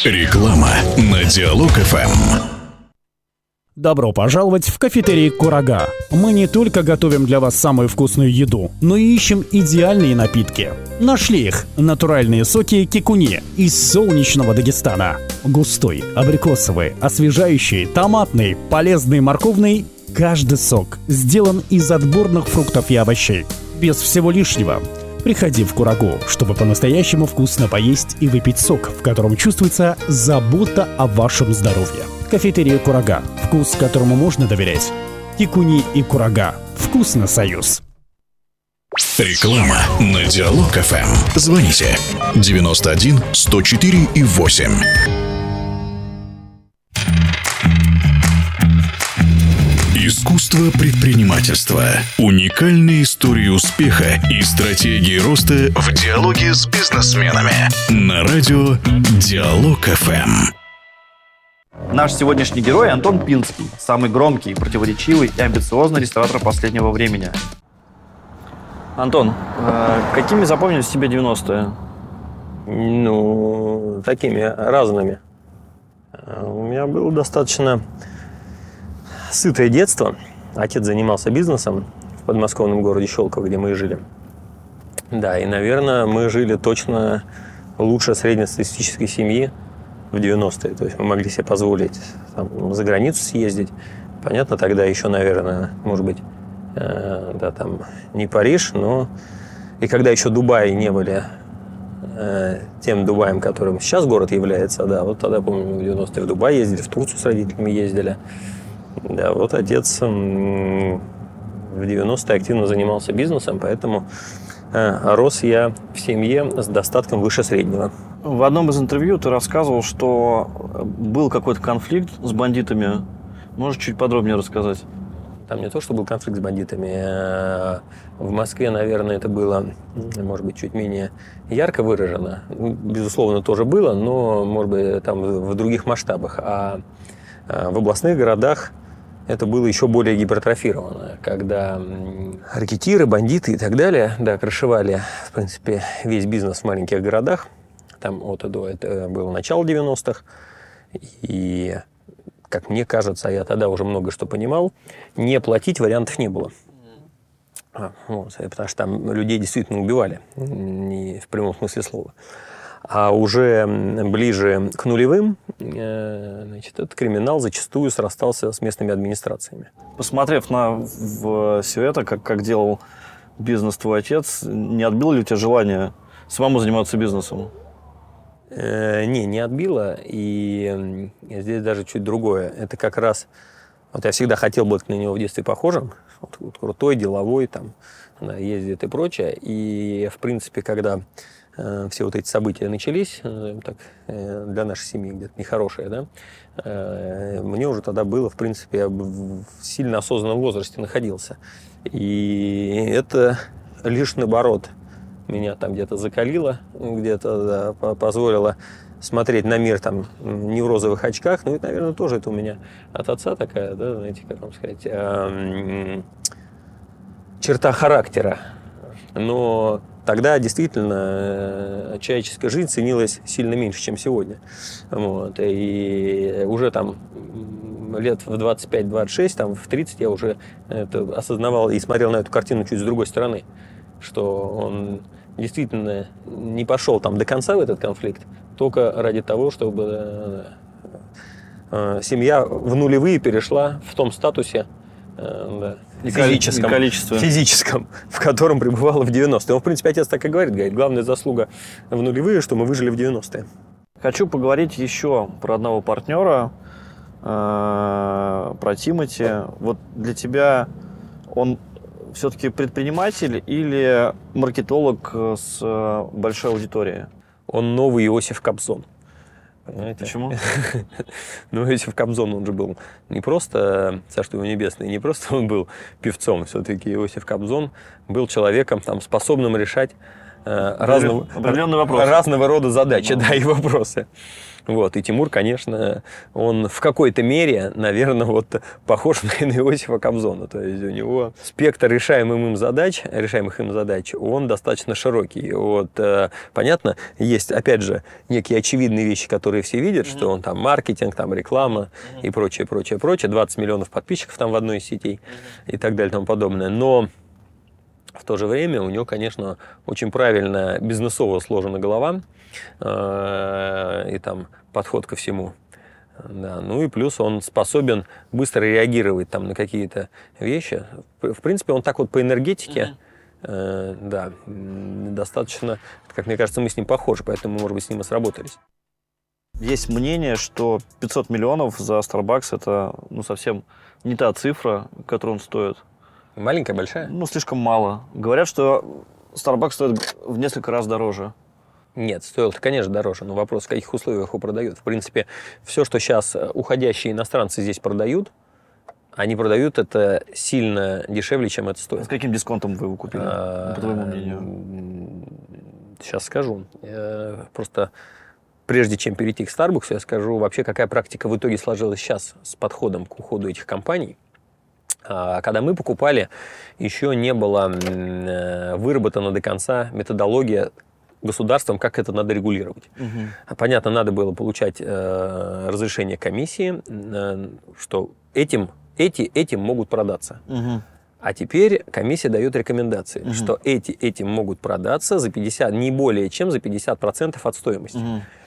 Реклама на Диалог ФМ. Добро пожаловать в кафетерий «Курага». Мы не только готовим для вас самую вкусную еду, но и ищем идеальные напитки. Нашли их – натуральные соки кикуни из солнечного Дагестана. Густой, абрикосовый, освежающий, томатный, полезный, морковный – каждый сок сделан из отборных фруктов и овощей. Без всего лишнего. Приходи в Курагу, чтобы по-настоящему вкусно поесть и выпить сок, в котором чувствуется забота о вашем здоровье. Кафетерия «Курага». Вкус, которому можно доверять. Кикуни и Курага. Вкус на союз. Реклама на Диалог ФМ. Звоните 91 104 и 8. Искусство предпринимательства. Уникальные истории успеха и стратегии роста в диалоге с бизнесменами. На радио Диалог ФМ. Наш сегодняшний герой Антон Пинский. Самый громкий, противоречивый и амбициозный ресторатор последнего времени. Антон, какими запомнились тебе 90-е? Такими разными. У меня было достаточно сытое детство. Отец занимался бизнесом в подмосковном городе Щелково, где мы и жили. Да, и, наверное, мы жили точно лучше среднестатистической семьи в 90-е. То есть мы могли себе позволить за границу съездить. Понятно, тогда еще, наверное, может быть, не Париж, но и когда еще Дубаи не были тем Дубаем, которым сейчас город является, да, вот тогда, помню, в 90-е в Дубай ездили, в Турцию с родителями ездили. Да, вот отец в 90-е активно занимался бизнесом, поэтому рос я в семье с достатком выше среднего. В одном из интервью ты рассказывал, что был какой-то конфликт с бандитами. Можешь чуть подробнее рассказать? Там не то, что был конфликт с бандитами. В Москве, наверное, это было, может быть, чуть менее ярко выражено. Безусловно, тоже было, но, может быть, там в других масштабах. А в областных городах это было еще более гипертрофировано, когда ракетиры, бандиты и так далее, да, крышевали, в принципе, весь бизнес в маленьких городах. Там от и до, это было начало 90-х. И, как мне кажется, я тогда уже много что понимал, не платить вариантов не было. Потому что там людей действительно убивали, не в прямом смысле слова. А уже ближе к нулевым, этот криминал зачастую срастался с местными администрациями. Посмотрев на все это, как делал бизнес твой отец, не отбило ли у тебя желание самому заниматься бизнесом? Не отбило. И здесь даже чуть другое. Это как раз... Вот я всегда хотел быть на него в детстве похожим. Вот крутой, деловой, там, да, ездит и прочее. И, в принципе, когда все вот эти события начались, так, для нашей семьи где-то нехорошие, да, мне уже тогда было, в принципе, я в сильно осознанном возрасте находился. И это лишь наоборот меня там где-то закалило, где-то, да, позволило смотреть на мир там не в розовых очках. Ну, это, наверное, тоже это у меня от отца такая, да, знаете, как вам сказать, черта характера. Но тогда действительно человеческая жизнь ценилась сильно меньше, чем сегодня. Вот. И уже там лет в 25-26, там, в 30 я уже это осознавал и смотрел на эту картину чуть с другой стороны, что он действительно не пошел там до конца в этот конфликт только ради того, чтобы семья в нулевые перешла в том статусе, да, физическом, в котором пребывала в 90-е. Он, в принципе, отец так и говорит, главная заслуга в нулевые, что мы выжили в 90-е. Хочу поговорить еще про одного партнера, про Тимати. Вот для тебя он все-таки предприниматель или маркетолог с большой аудиторией? Он новый Иосиф Кобзон. Понимаете? Почему? Ну, Иосиф Кобзон, он же был не просто, царство его небесное, не просто он был певцом. Все-таки Иосиф Кобзон был человеком, там, способным решать разного рода задачи, да, и вопросы. Вот, и Тимур, конечно, он в какой-то мере, наверное, вот похож на Иосифа Кобзона. То есть у него спектр решаемых им задач, он достаточно широкий. Вот, понятно, есть, опять же, некие очевидные вещи, которые все видят, что он там маркетинг, там реклама и прочее. 20 миллионов подписчиков там в одной из сетей и так далее и тому подобное. Но в то же время у него, конечно, очень правильно бизнесово сложена голова и там подход ко всему. Да. Ну и плюс он способен быстро реагировать там на какие-то вещи. В принципе, он так вот по энергетике, да, достаточно, как мне кажется, мы с ним похожи, поэтому, может быть, с ним и сработались. Есть мнение, что 500 миллионов за Starbucks это совсем не та цифра, которую он стоит. Маленькая, большая? Слишком мало. Говорят, что Starbucks стоит в несколько раз дороже. Нет, стоило-то, конечно, дороже, но вопрос, в каких условиях его продают. В принципе, все, что сейчас уходящие иностранцы здесь продают, они продают это сильно дешевле, чем это стоит. С каким дисконтом вы его купили, по твоему мнению? Сейчас скажу. Просто прежде чем перейти к Starbucks, я скажу вообще, какая практика в итоге сложилась сейчас с подходом к уходу этих компаний. Когда мы покупали, еще не была выработана до конца методология государством, как это надо регулировать. Понятно, надо было получать разрешение комиссии, что этим могут продаться. А теперь комиссия дает рекомендации, что этим могут продаться за 50, не более чем за 50% от стоимости,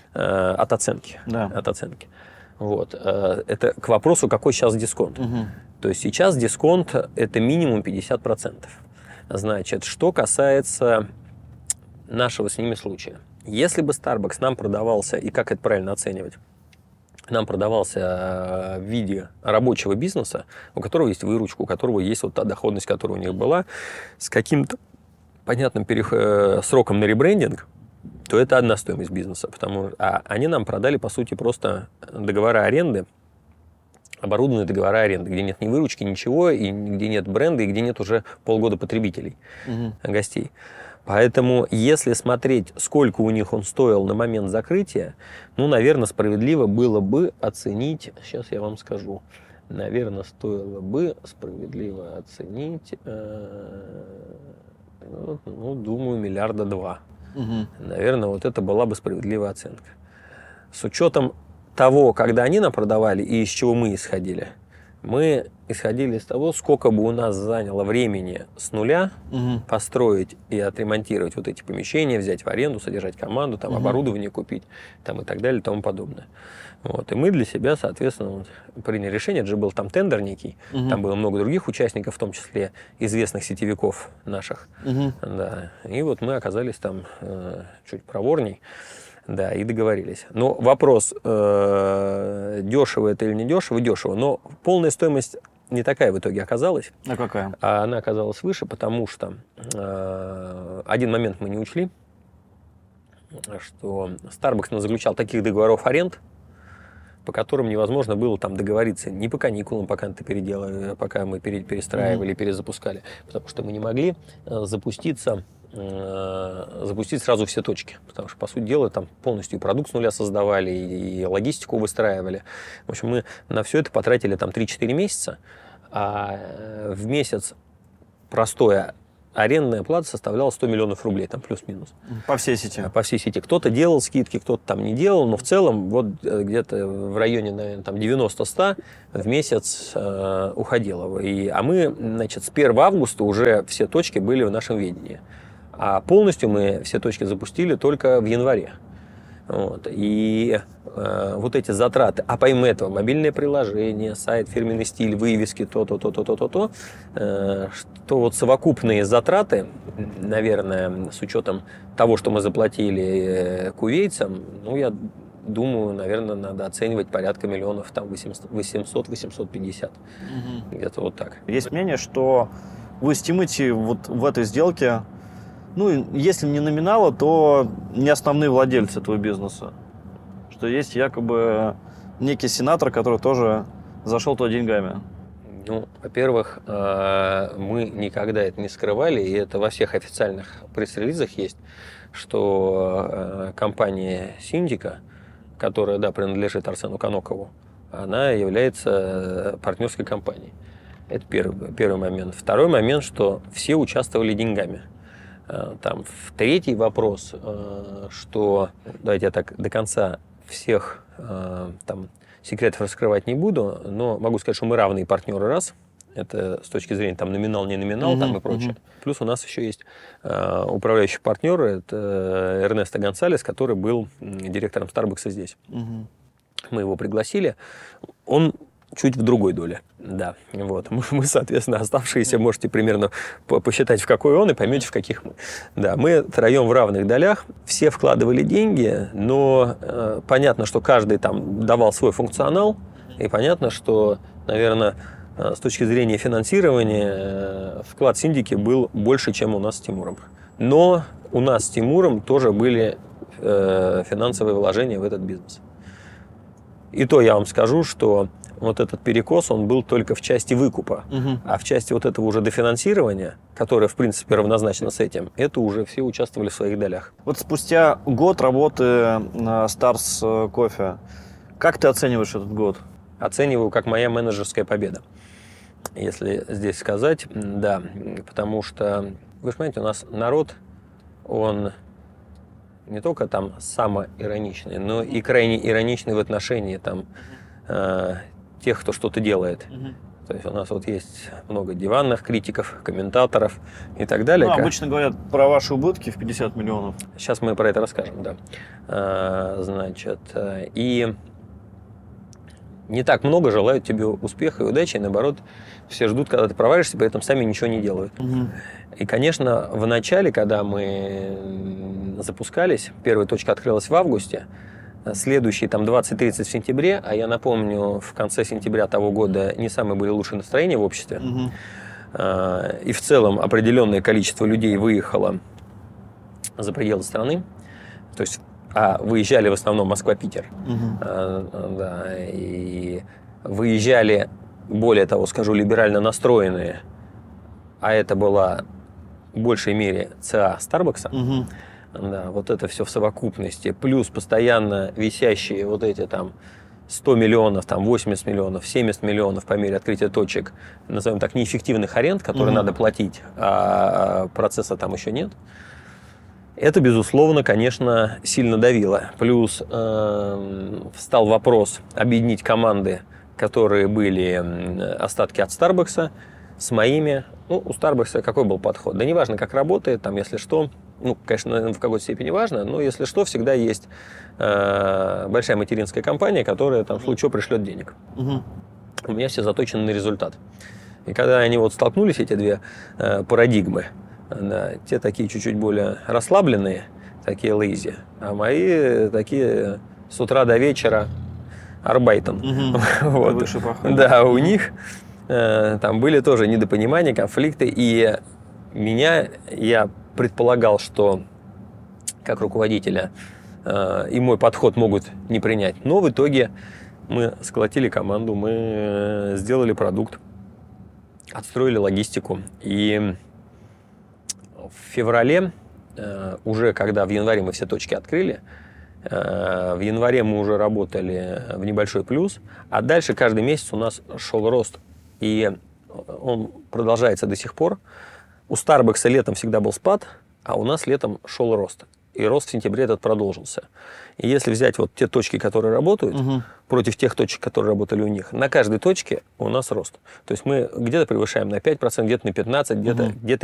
от оценки. Да. От оценки. Вот. Это к вопросу, какой сейчас дисконт. То есть сейчас дисконт это минимум 50%. Значит, что касается нашего с ними случая. Если бы Starbucks нам продавался, и как это правильно оценивать, нам продавался в виде рабочего бизнеса, у которого есть выручка, у которого есть вот та доходность, которая у них была, с каким-то понятным сроком на ребрендинг, то это одна стоимость бизнеса. А они нам продали, по сути, просто договора аренды, оборудованные договора аренды, где нет ни выручки, ничего, и где нет бренда, и где нет уже полгода потребителей, гостей. Поэтому, если смотреть, сколько у них он стоил на момент закрытия, наверное, справедливо было бы оценить, сейчас я вам скажу, наверное, стоило бы справедливо оценить, думаю, 2 миллиарда. Наверное, вот это была бы справедливая оценка. С учетом того, когда они нам продавали и из чего мы исходили, мы исходили из того, сколько бы у нас заняло времени с нуля построить и отремонтировать вот эти помещения, взять в аренду, содержать команду, там, оборудование купить там, и так далее и тому подобное. Вот. И мы для себя, соответственно, приняли решение. Это же был там тендер некий, там было много других участников, в том числе известных сетевиков наших. Да. И вот мы оказались там чуть проворней. Да, и договорились. Но вопрос, дешево это или не дешево, дешево. Но полная стоимость не такая в итоге оказалась. А какая? А она оказалась выше, потому что один момент мы не учли, что Starbucks заключал таких договоров аренд, по которым невозможно было там договориться ни по каникулам, пока мы перестраивали, перезапускали. Потому что мы не могли запустить сразу все точки. Потому что, по сути дела, там полностью и продукт с нуля создавали, и логистику выстраивали. В общем, мы на все это потратили там 3-4 месяца, а в месяц простая арендная плата составляла 100 миллионов рублей, там плюс-минус. По всей сети? По всей сети. Кто-то делал скидки, кто-то там не делал, но в целом вот где-то в районе, наверное, там 90-100 в месяц уходило. А мы, значит, с 1 августа уже все точки были в нашем ведении. А полностью мы все точки запустили только в январе. Вот. И вот эти затраты, а помимо этого мобильное приложение, сайт, фирменный стиль, вывески, что вот совокупные затраты, наверное, с учетом того, что мы заплатили кувейцам, я думаю, наверное, надо оценивать порядка миллионов, там 800-850. Где-то вот так. Есть мнение, что вы с Тимати вот в этой сделке, если не номинала, то не основные владельцы этого бизнеса. Что есть якобы некий сенатор, который тоже зашел туда деньгами. Ну, во-первых, мы никогда это не скрывали, и это во всех официальных пресс-релизах есть, что компания «Синдика», которая, да, принадлежит Арсену Канокову, она является партнерской компанией. Это первый момент. Второй момент, что все участвовали деньгами. Там, третий вопрос, что, давайте я так до конца всех там секретов раскрывать не буду, но могу сказать, что мы равные партнеры, раз. Это с точки зрения там номинал, не номинал, там и прочее. Плюс у нас еще есть управляющий партнер, это Эрнесто Гонсалес, который был директором Starbucks здесь. Мы его пригласили. Он чуть в другой доле. Да, вот. Мы, соответственно, оставшиеся можете примерно посчитать, в какой он, и поймете, в каких мы. Да, мы втроем в равных долях. Все вкладывали деньги, но понятно, что каждый там давал свой функционал, и понятно, что, наверное, с точки зрения финансирования вклад «Синдики» был больше, чем у нас с Тимуром. Но у нас с Тимуром тоже были финансовые вложения в этот бизнес. И то я вам скажу, что вот этот перекос, он был только в части выкупа. А в части вот этого уже дофинансирования, которое, в принципе, равнозначно с этим, это уже все участвовали в своих долях. Вот спустя год работы на Stars Coffee, как ты оцениваешь этот год? Оцениваю как моя менеджерская победа. Если здесь сказать, да. Потому что, вы же понимаете, у нас народ, он не только там самоироничный, но и крайне ироничный в отношении там тех, кто что-то делает. То есть у нас вот есть много диванных критиков, комментаторов и так далее. Ну, обычно говорят про ваши убытки в 50 миллионов. Сейчас мы про это расскажем, да. Значит, и не так много желают тебе успеха и удачи, и наоборот, все ждут, когда ты провалишься, при этом сами ничего не делают. И, конечно, в начале, когда мы запускались, первая точка открылась в августе, следующие там 20-30 в сентябре, а я напомню, в конце сентября того года не самые были лучшие настроения в обществе, и в целом определенное количество людей выехало за пределы страны, то есть выезжали в основном Москва-Питер, да, и выезжали, более того, скажу, либерально настроенные, а это была в большей мере ЦА Старбакса. Да, вот это все в совокупности, плюс постоянно висящие вот эти там 100 миллионов, там 80 миллионов, 70 миллионов по мере открытия точек, назовем так, неэффективных аренд, которые надо платить, а процесса там еще нет. Это, безусловно, конечно, сильно давило. Плюс встал вопрос объединить команды, которые были остатки от Старбакса, с моими. Ну, у Старбакса какой был подход? Да неважно, как работает, там, если что, ну, конечно, в какой-то степени важно, но если что, всегда есть большая материнская компания, которая там в случае чего пришлет денег. У меня все заточены на результат. И когда они вот столкнулись, эти две парадигмы, да, те такие чуть-чуть более расслабленные, такие лейзи, а мои такие с утра до вечера арбайтом. Вот. Да, у них там были тоже недопонимания, конфликты, и я предполагал, что как руководителя и мой подход могут не принять. Но в итоге мы сколотили команду, мы сделали продукт, отстроили логистику. И в феврале, уже когда в январе мы все точки открыли, в январе мы уже работали в небольшой плюс, а дальше каждый месяц у нас шел рост. И он продолжается до сих пор. У Starbucks летом всегда был спад, а у нас летом шел рост. И рост в сентябре этот продолжился. И если взять вот те точки, которые работают, против тех точек, которые работали у них, на каждой точке у нас рост. То есть мы где-то превышаем на 5%, где-то на 15%, где-то